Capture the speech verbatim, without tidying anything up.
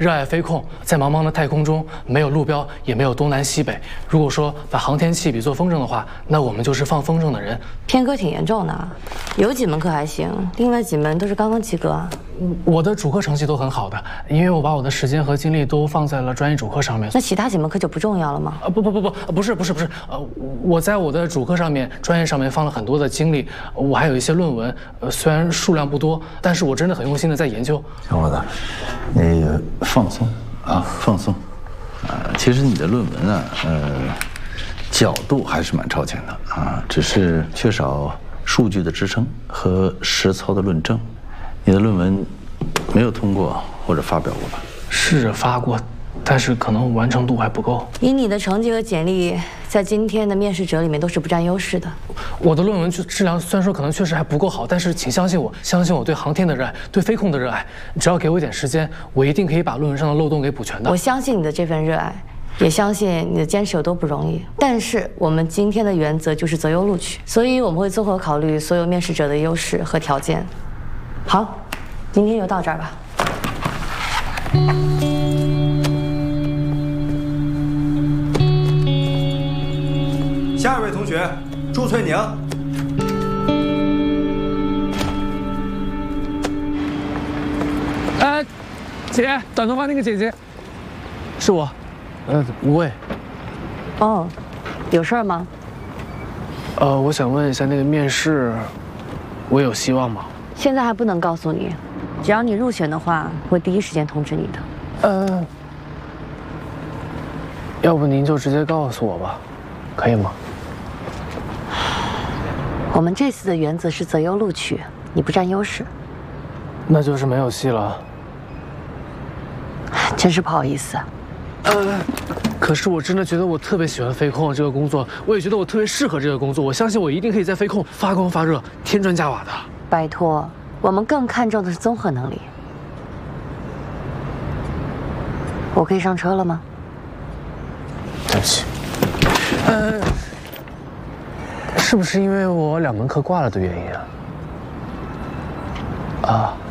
热爱飞控，在茫茫的太空中，没有路标，也没有东南西北。如果说把航天器比作风筝的话，那我们就是放风筝的人。 偏科挺严重的，有几门课还行，另外几门都是刚刚及格。 我的主课成绩都很好的，因为我把我的时间和精力都放在了专业主课上面。 那其他几门课就不重要了吗？ 啊不不不不，不是不是不是，呃，我在我的主课上面、专业上面放了很多的精力，我还有一些论文，呃，虽然数量不多，但是我真的很用心的在研究。 小伙子，你放松啊，放松。啊，其实你的论文啊，呃，角度还是蛮超前的啊，只是缺少数据的支撑和实操的论证。你的论文没有通过或者发表过吧？ 试着发过，但是可能完成度还不够。 以你的成绩和简历，在今天的面试者里面都是不占优势的。 我的论文就质量虽然说可能确实还不够好，但是请相信我，相信我对航天的热爱，对飞控的热爱。只要给我一点时间，我一定可以把论文上的漏洞给补全的。 我相信你的这份热爱，也相信你的坚持有多不容易。但是我们今天的原则就是择优录取，所以我们会综合考虑所有面试者的优势和条件。好，今天就到这儿吧。 下一位同学，朱翠宁。 哎，姐，短头发那个姐姐，是我，呃，吴畏。 哦，有事儿吗？ 呃，我想问一下，那个面试，我有希望吗？ 现在还不能告诉你，只要你入选的话，会第一时间通知你的。 呃，要不您就直接告诉我吧，可以吗？ 我们这次的原则是择优录取，你不占优势， 那就是没有戏了。 真是不好意思。 呃，可是我真的觉得我特别喜欢飞控这个工作，我也觉得我特别适合这个工作，我相信我一定可以在飞控发光发热，添砖加瓦的。 拜托，我们更看重的是综合能力。我可以上车了吗？ 对不起。呃，是不是因为我两门课挂了的原因啊？啊。